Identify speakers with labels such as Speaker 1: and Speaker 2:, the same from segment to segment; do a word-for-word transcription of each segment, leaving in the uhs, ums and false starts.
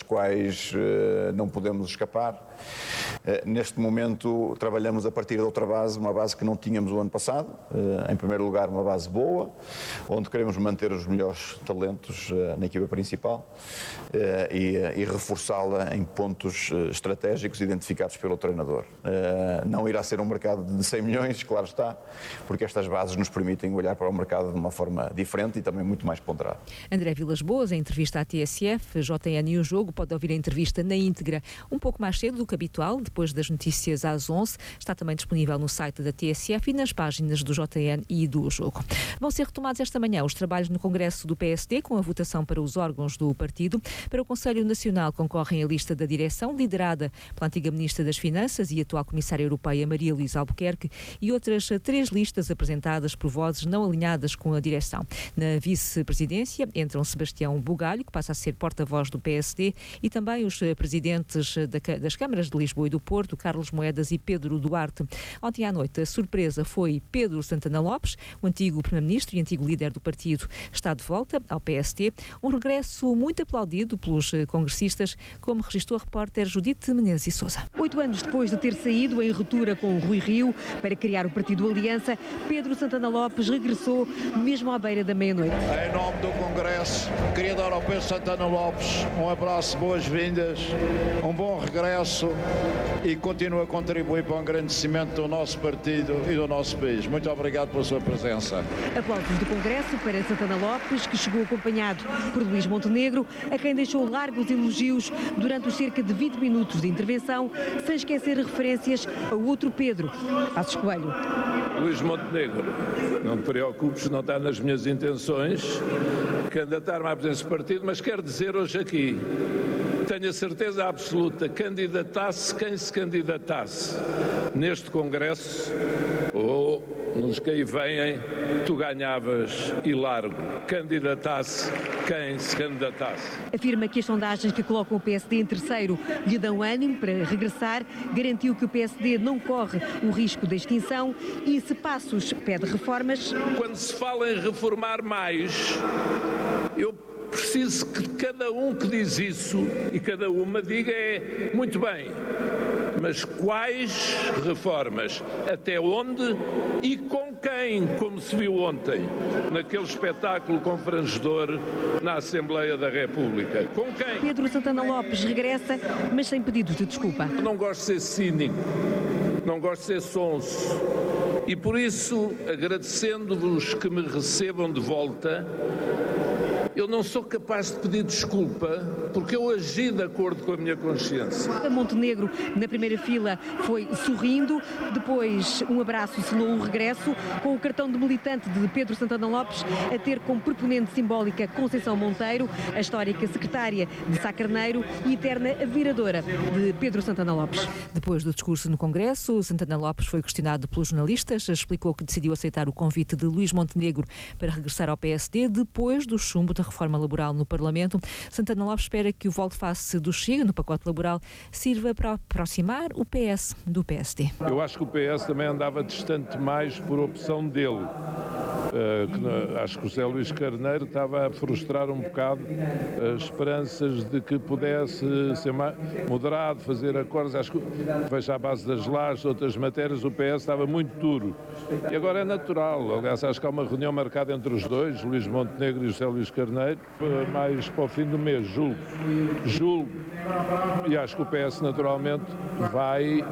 Speaker 1: quais uh, não podemos escapar. Uh, neste momento trabalhamos a partir de outra base, uma base que não tínhamos o ano passado. Uh, em primeiro lugar, uma base boa, onde queremos manter os melhores talentos uh, na equipa principal uh, e, e reforçá-la em pontos uh, estratégicos identificados pelo treinador. Uh, não irá ser um mercado de cem milhões, claro está, porque estas bases nos permitem olhar para o mercado de uma forma diferente e também muito mais ponderada.
Speaker 2: André Vilas Boas, em entrevista à T S F, J N e o Jogo, pode ouvir a entrevista na íntegra um pouco mais cedo do que habitual, depois das notícias às onze. Está também disponível no site da T S F e nas páginas do J N e do Jogo. Vão ser retomados esta manhã os trabalhos no Congresso do P S D, com a votação para os órgãos do partido. Para o Conselho Nacional concorrem a lista da direção, liderada pela antiga Ministra das Finanças e atual Comissária Europeia Maria Luísa Albuquerque, e outras três listas apresentadas por vozes não alinhadas com a direção. Na vice-presidência entram Sebastião Bugalho, que passa a ser porta-voz do P S D, e também os presidentes das câmaras de Lisboa e do Porto, Carlos Moedas e Pedro Duarte. Ontem à noite a surpresa foi Pedro Santana Lopes, o antigo primeiro-ministro e antigo líder do partido, está de volta ao P S D. Um regresso muito aplaudido pelos congressistas, como registrou a repórter Judite Menezes e Sousa.
Speaker 3: Oito anos depois de ter saído em ruptura com Rui Rio para criar o partido Aliança, Pedro Santana Lopes regressou mesmo à beira da meia-noite.
Speaker 4: Em nome do Congresso, queria dar ao Pedro Santana Lopes um abraço, boas-vindas, um bom regresso e continua a contribuir para o engrandecimento do nosso partido e do nosso país. Muito obrigado pela sua presença.
Speaker 3: Aplausos do Congresso para Santana Lopes, que chegou acompanhado por Luís Montenegro, a quem deixou largos elogios durante os cerca de vinte minutos de intervenção, sem esquecer referências a outro Pedro, Passos Coelho.
Speaker 5: Luís Montenegro, não te preocupes, não está nas minhas intenções candidatar-me à presidência do partido, mas quero dizer hoje aqui, tenho a certeza absoluta, candidatasse quem se candidatasse neste Congresso ou nos que aí vêm, tu ganhavas e largo. Candidatasse quem se candidatasse.
Speaker 3: Afirma que as sondagens que colocam o P S D em terceiro lhe dão ânimo para regressar, garantiu que o P S D não corre o risco da extinção e, se Passos pede reformas...
Speaker 5: Quando se fala em reformar mais, eu preciso que cada um que diz isso e cada uma diga é muito bem, mas quais reformas, até onde e com quem, como se viu ontem naquele espetáculo confrangedor na Assembleia da República. Com quem?
Speaker 3: Pedro Santana Lopes regressa, mas sem pedidos de desculpa.
Speaker 5: Não gosto de ser cínico, não gosto de ser sonso e por isso, agradecendo-vos que me recebam de volta, eu não sou capaz de pedir desculpa porque eu agi de acordo com a minha consciência.
Speaker 3: Montenegro, na primeira fila, foi sorrindo, depois um abraço selou o regresso, com o cartão de militante de Pedro Santana Lopes a ter como proponente simbólica Conceição Monteiro, a histórica secretária de Sá Carneiro e eterna admiradora de Pedro Santana Lopes.
Speaker 2: Depois do discurso no Congresso, Santana Lopes foi questionado pelos jornalistas, explicou que decidiu aceitar o convite de Luís Montenegro para regressar ao P S D depois do chumbo da reforma laboral no Parlamento. Santana Lopes espera que o volte-face do Chega no pacote laboral sirva para aproximar o P S do P S D.
Speaker 5: Eu acho que o P S também andava distante mais por opção dele. Uh, que, acho que o José Luís Carneiro estava a frustrar um bocado as esperanças de que pudesse ser mais moderado, fazer acordos. Acho que, veja, à base das lajes, outras matérias, o P S estava muito duro. E agora é natural. Aliás, acho que há uma reunião marcada entre os dois, Luís Montenegro e José Luís Carneiro, mais para o fim do mês, julgo. Julgo. E acho que o P S, naturalmente, vai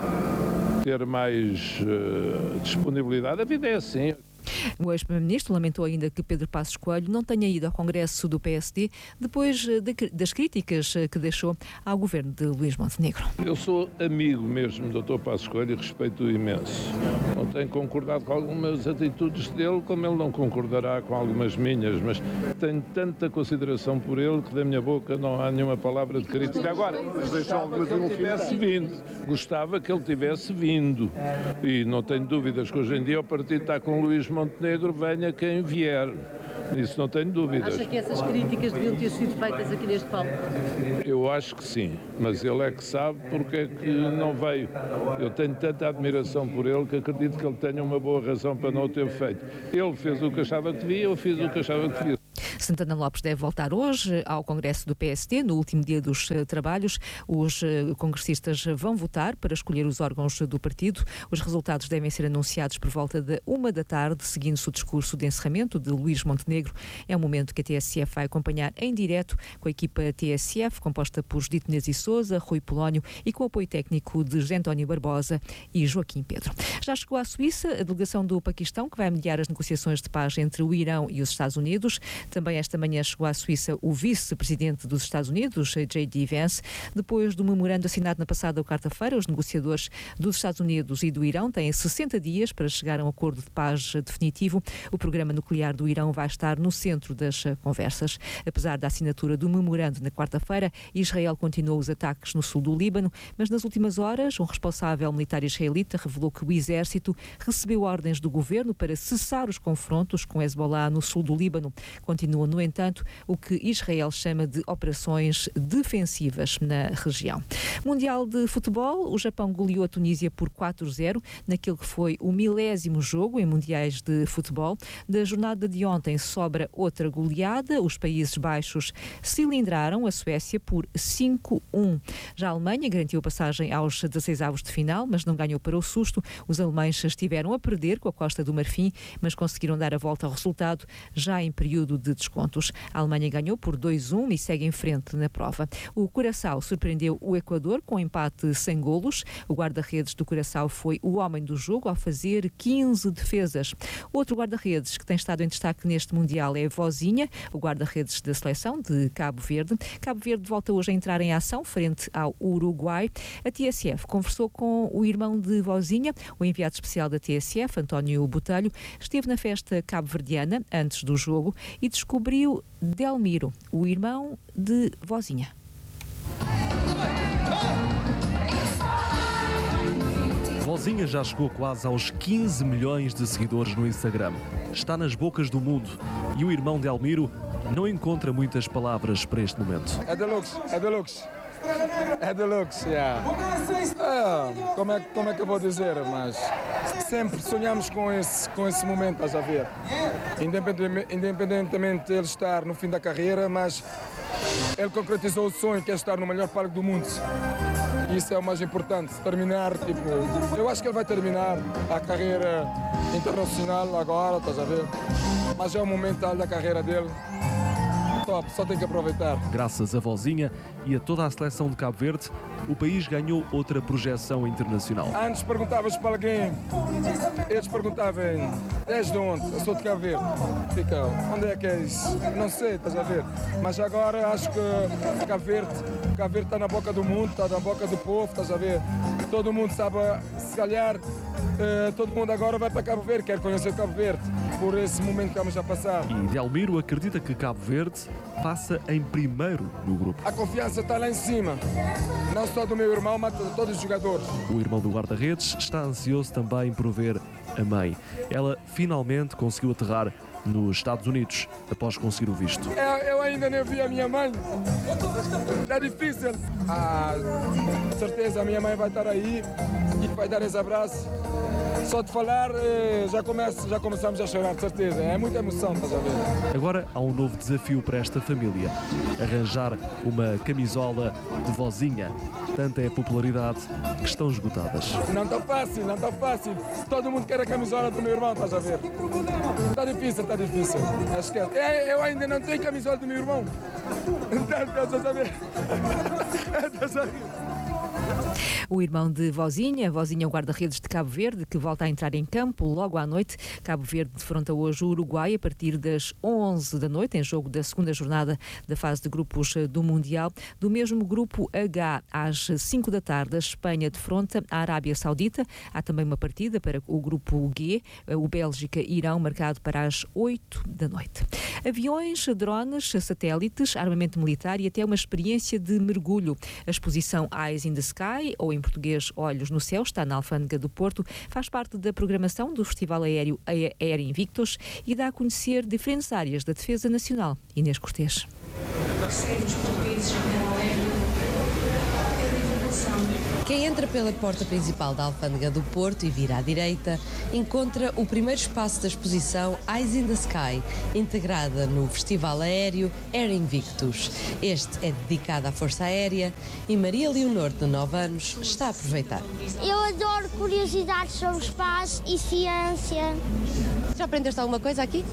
Speaker 5: ter mais uh, disponibilidade. A vida é assim.
Speaker 2: O ex-primeiro-ministro lamentou ainda que Pedro Passos Coelho não tenha ido ao Congresso do P S D depois de, das críticas que deixou ao governo de Luís Montenegro.
Speaker 5: Eu sou amigo mesmo do doutor Passos Coelho e respeito-o imenso. Não tenho concordado com algumas atitudes dele, como ele não concordará com algumas minhas, mas tenho tanta consideração por ele que da minha boca não há nenhuma palavra de crítica. Agora, gostava que ele tivesse vindo. Gostava que ele tivesse vindo. E não tenho dúvidas que hoje em dia o partido está com Luís Montenegro, venha quem vier. Isso não tenho dúvidas.
Speaker 3: Acha que essas críticas deviam ter sido feitas aqui neste palco?
Speaker 5: Eu acho que sim, mas ele é que sabe porque é que não veio. Eu tenho tanta admiração por ele que acredito que ele tenha uma boa razão para não o ter feito. Ele fez o que achava que devia, eu fiz o que achava que devia.
Speaker 2: Santana Lopes deve voltar hoje ao Congresso do P S D, no último dia dos uh, trabalhos. Os uh, congressistas vão votar para escolher os órgãos do partido. Os resultados devem ser anunciados por volta da uma da tarde, seguindo-se o discurso de encerramento de Luís Montenegro. É um momento que a T S F vai acompanhar em direto com a equipa T S F, composta por Judito Menezes e Sousa, Rui Polónio e com o apoio técnico de José António Barbosa e Joaquim Pedro. Já chegou à Suíça a delegação do Paquistão, que vai mediar as negociações de paz entre o Irão e os Estados Unidos. Também esta manhã chegou à Suíça o vice-presidente dos Estados Unidos, J D Vance. Depois do memorando assinado na passada quarta-feira, os negociadores dos Estados Unidos e do Irão têm sessenta dias para chegar a um acordo de paz definitivo. O programa nuclear do Irão vai estar no centro das conversas. Apesar da assinatura do memorando na quarta-feira, Israel continuou os ataques no sul do Líbano, mas nas últimas horas, um responsável militar israelita revelou que o exército recebeu ordens do governo para cessar os confrontos com Hezbollah no sul do Líbano. Continua, no entanto, o que Israel chama de operações defensivas na região. Mundial de Futebol, o Japão goleou a Tunísia por quatro a zero naquele que foi o milésimo jogo em Mundiais de Futebol. Da jornada de ontem sobra outra goleada. Os Países Baixos cilindraram a Suécia por cinco a um. Já a Alemanha garantiu a passagem aos dezasseis avos de final, mas não ganhou para o susto. Os alemães estiveram a perder com a Costa do Marfim, mas conseguiram dar a volta ao resultado já em período de descontos. A Alemanha ganhou por dois a um e segue em frente na prova. O Curaçao surpreendeu o Equador com empate sem golos. O guarda-redes do Curaçao foi o homem do jogo ao fazer quinze defesas. Outro guarda-redes que tem estado em destaque neste Mundial é Vozinha, o guarda-redes da seleção de Cabo Verde. Cabo Verde volta hoje a entrar em ação frente ao Uruguai. A T S F conversou com o irmão de Vozinha, o enviado especial da T S F, António Botelho, esteve na festa cabo-verdiana antes do jogo e descobriu Delmiro, o irmão de Vozinha.
Speaker 6: Vozinha já chegou quase aos quinze milhões de seguidores no Instagram. Está nas bocas do mundo e o irmão de Elmiro não encontra muitas palavras para este momento.
Speaker 7: É deluxe, é deluxe. É deluxe, yeah. Ah, como, é, como é que eu vou dizer, mas sempre sonhamos com esse, com esse momento, estás a ver? Independentemente, independentemente de ele estar no fim da carreira, mas ele concretizou o sonho que é estar no melhor palco do mundo. Isso é o mais importante, terminar, tipo, eu acho que ele vai terminar a carreira internacional agora, estás a ver? Mas é o momento da carreira dele. Top, só tem que aproveitar.
Speaker 6: Graças a Vozinha e a toda a seleção de Cabo Verde, o país ganhou outra projeção internacional.
Speaker 7: Antes perguntavas para alguém, eles perguntavam, és de onde? Eu sou de Cabo Verde. Fica, onde é que é isso? Não sei, estás a ver? Mas agora acho que Cabo Verde, Cabo Verde está na boca do mundo, está na boca do povo, estás a ver? Todo mundo sabe, se calhar, eh, todo mundo agora vai para Cabo Verde, quer conhecer Cabo Verde, por esse momento que estamos a passar.
Speaker 6: E Delmiro acredita que Cabo Verde passa em primeiro no grupo.
Speaker 7: A confiança está lá em cima, não só do meu irmão, mas de todos os jogadores.
Speaker 6: O irmão do guarda-redes está ansioso também por ver a mãe. Ela finalmente conseguiu aterrar nos Estados Unidos, após conseguir o visto.
Speaker 7: Eu, eu ainda nem vi a minha mãe. É difícil. Ah, com certeza a minha mãe vai estar aí e vai dar esse abraço. Só de falar, já, começo, já começamos a chorar, de certeza. É muita emoção, estás a ver?
Speaker 6: Agora há um novo desafio para esta família. Arranjar uma camisola de Vozinha. Tanta é a popularidade que estão esgotadas.
Speaker 7: Não está fácil, não está fácil. Todo mundo quer a camisola do meu irmão, estás a ver? Está difícil, está difícil. Esquece. Eu ainda não tenho camisola do meu irmão. Estás a ver? Estás a ver?
Speaker 2: O irmão de Vozinha, Vozinha, o guarda-redes de Cabo Verde, que volta a entrar em campo logo à noite. Cabo Verde defronta hoje o Uruguai a partir das onze da noite, em jogo da segunda jornada da fase de grupos do Mundial. Do mesmo grupo H, às cinco da tarde, a Espanha defronta a Arábia Saudita. Há também uma partida para o grupo G, o Bélgica e Irão, marcado para as oito da noite. Aviões, drones, satélites, armamento militar e até uma experiência de mergulho. A exposição Eyes in the Sky, ou em português Olhos no Céu, está na Alfândega do Porto, faz parte da programação do Festival Aéreo Air Invictus e dá a conhecer diferentes áreas da defesa nacional. Inês Cortês.
Speaker 8: Quem entra pela porta principal da Alfândega do Porto e vira à direita, encontra o primeiro espaço da exposição Eyes in the Sky, integrada no Festival Aéreo Air Invictus. Este é dedicado à Força Aérea e Maria Leonor, de nove anos, está a aproveitar.
Speaker 9: Eu adoro curiosidades sobre espaço e ciência.
Speaker 8: Já aprendeste alguma coisa aqui?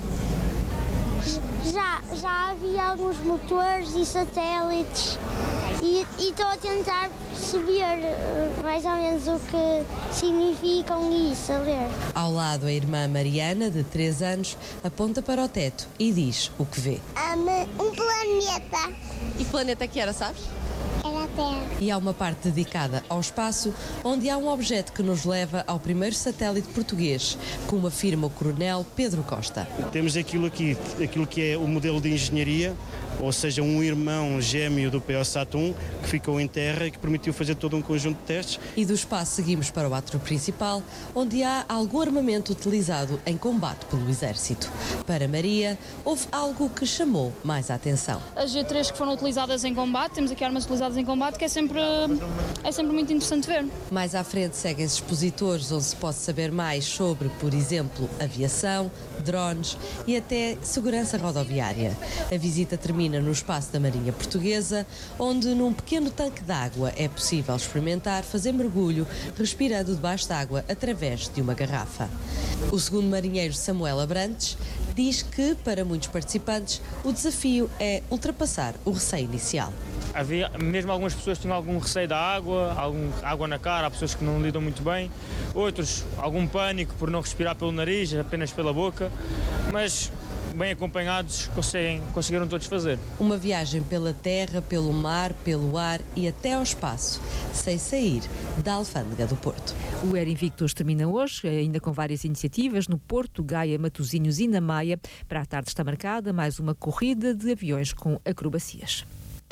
Speaker 9: Já, já havia alguns motores e satélites e e estou a tentar perceber uh, mais ou menos o que significam isso, a ler.
Speaker 8: Ao lado, a irmã Mariana, de três anos, aponta para o teto e diz o que vê.
Speaker 9: Um, um planeta.
Speaker 8: E que planeta que era, sabes?
Speaker 9: Era a Terra.
Speaker 8: E há uma parte dedicada ao espaço, onde há um objeto que nos leva ao primeiro satélite português, como afirma o coronel Pedro Costa.
Speaker 10: Temos aquilo aqui, aquilo que é o modelo de engenharia, ou seja, um irmão gêmeo do P O SAT um, que ficou em terra e que permitiu fazer todo um conjunto de testes.
Speaker 8: E do espaço seguimos para o átrio principal, onde há algum armamento utilizado em combate pelo Exército. Para Maria, houve algo que chamou mais a atenção.
Speaker 11: As G três que foram utilizadas em combate, temos aqui armas utilizadas em combate, que é sempre, é sempre muito interessante ver.
Speaker 8: Mais à frente seguem-se expositores onde se pode saber mais sobre, por exemplo, aviação, drones e até segurança rodoviária. A visita termina no espaço da Marinha Portuguesa, onde num pequeno tanque de água é possível experimentar fazer mergulho respirando debaixo d'água através de uma garrafa. O segundo marinheiro Samuel Abrantes diz que, para muitos participantes, o desafio é ultrapassar o receio inicial.
Speaker 12: Havia mesmo algumas pessoas que tinham algum receio da água, algum água na cara, há pessoas que não lidam muito bem, outros algum pânico por não respirar pelo nariz, apenas pela boca, mas bem acompanhados conseguem, conseguiram todos fazer.
Speaker 8: Uma viagem pela terra, pelo mar, pelo ar e até ao espaço, sem sair da Alfândega do Porto.
Speaker 2: O Air Invictus termina hoje, ainda com várias iniciativas no Porto, Gaia, Matosinhos e na Maia. Para a tarde está marcada mais uma corrida de aviões com acrobacias.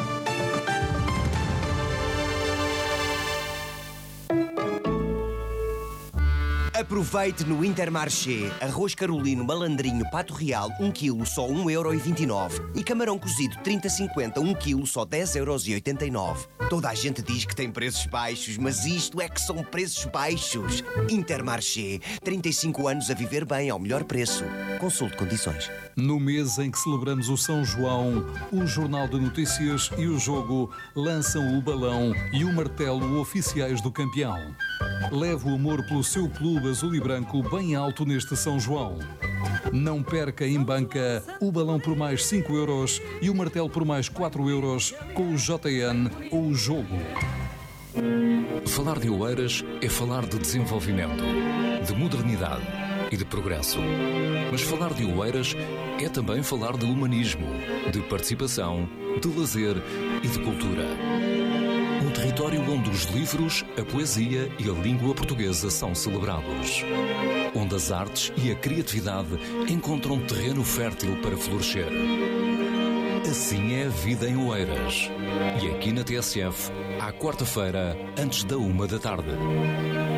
Speaker 13: Aproveite no Intermarché. Arroz carolino malandrinho pato real, um quilo só um euro e vinte e nove. E camarão cozido trinta a cinquenta, um quilo só dez euros e oitenta e nove. Toda a gente diz que tem preços baixos, mas isto é que são preços baixos. Intermarché. trinta e cinco anos a viver bem ao melhor preço. Consulte condições.
Speaker 14: No mês em que celebramos o São João, o Jornal de Notícias e o Jogo lançam o balão e o martelo oficiais do campeão. Leve o amor pelo seu clube azul e branco bem alto neste São João. Não perca em banca o balão por mais cinco euros e o martelo por mais quatro euros com o J N ou o Jogo.
Speaker 15: Falar de Oeiras é falar de desenvolvimento, de modernidade e de progresso. Mas falar de Oeiras é também falar de humanismo, de participação, de lazer e de cultura. Um território onde os livros, a poesia e a língua portuguesa são celebrados. Onde as artes e a criatividade encontram terreno fértil para florescer. Assim é a vida em Oeiras. E aqui na T S F, à quarta-feira, antes da uma da tarde.